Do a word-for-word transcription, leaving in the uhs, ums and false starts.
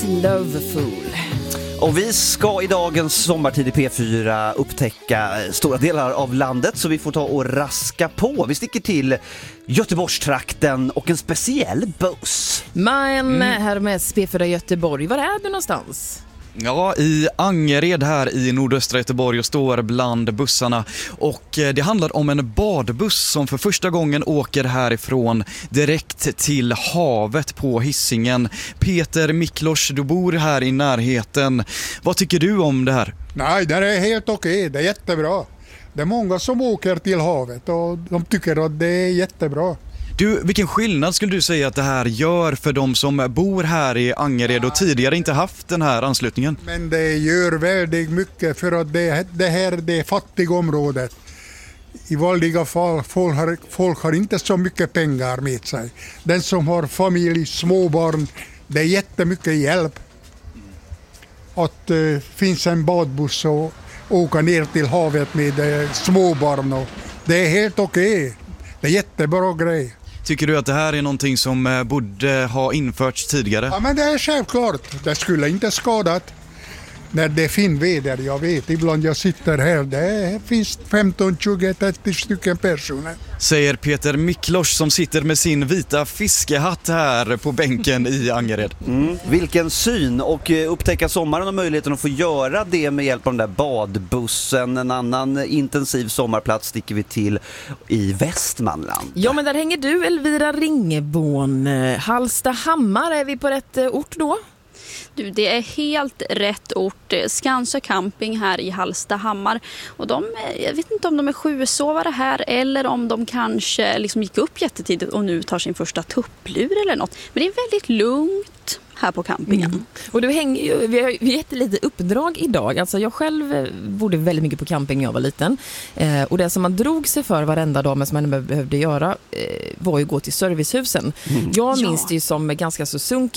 Loveful. Och vi ska i dagens sommartid i P fyra upptäcka stora delar av landet, så vi får ta och raska på. Vi sticker till Göteborgstrakten och en speciell buss. Men Mm. här med P fyra Göteborg, var är du någonstans? Ja, i Angered här i nordöstra Göteborg och står bland bussarna. Och eh, det handlar om en badbuss som för första gången åker härifrån direkt till havet på Hisingen. Peter Miklos, du bor här i närheten. Vad tycker du om det här? Nej, det är helt okej. Det är jättebra. Det är många som åker till havet och de tycker att det är jättebra. Du, vilken skillnad skulle du säga att det här gör för de som bor här i Angered och tidigare inte haft den här anslutningen? Men det gör väldigt mycket, för att det, det här det är fattiga området. I vanliga fall folk har, folk har inte så mycket pengar med sig. Den som har familj, småbarn, det är jättemycket hjälp. Att det uh, finns en badbuss och åka ner till havet med uh, småbarn. Och det är helt okej. Det är jättebra grej. Tycker du att det här är någonting som borde ha införts tidigare? Ja, men det är självklart. Det skulle inte skadat när det är fin väder. Jag vet, ibland jag sitter här, det finns femton, tjugo, trettio stycken personer. Säger Peter Miklos som sitter med sin vita fiskehatt här på bänken i Angered. Mm. Vilken syn, och upptäcka sommaren och möjligheten att få göra det med hjälp av den där badbussen. En annan intensiv sommarplats sticker vi till i Västmanland. Ja, men där hänger du, Elvira Ringeborn. Hallstahammar, är vi på rätt ort då? Du, det är helt rätt ort. Skansö camping här i Hallstahammar. Och de, jag vet inte om de är sjusovare här eller om de kanske liksom gick upp jättetidigt och nu tar sin första tupplur eller något. Men det är väldigt lugnt här på campingen. Mm. Och du hänger ju, vi har vi gett lite uppdrag idag. Alltså jag själv bodde väldigt mycket på camping när jag var liten. Eh, och det som man drog sig för varenda dag, men som man behövde göra, eh, var ju gå till servicehusen. Mm. Jag minns ja. det ju som ganska så sunkigt.